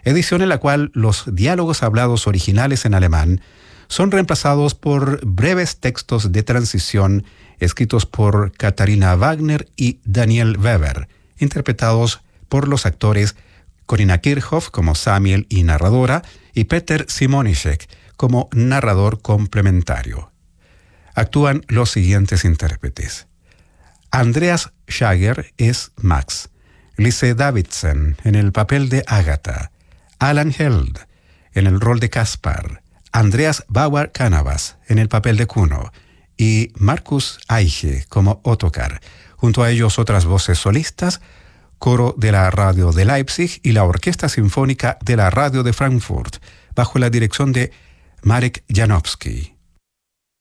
edición en la cual los diálogos hablados originales en alemán son reemplazados por breves textos de transición escritos por Katharina Wagner y Daniel Weber, interpretados por los actores Corinna Kirchhoff como Samuel y narradora, y Peter Simonischek como narrador complementario. Actúan los siguientes intérpretes. Andreas Schager es Max, Lise Davidsen en el papel de Agatha, Alan Held en el rol de Caspar, Andreas Bauer-Canavas en el papel de Kuno y Markus Eiche como Ottokar. Junto a ellos otras voces solistas, coro de la radio de Leipzig y la Orquesta Sinfónica de la radio de Frankfurt, bajo la dirección de Marek Janowski.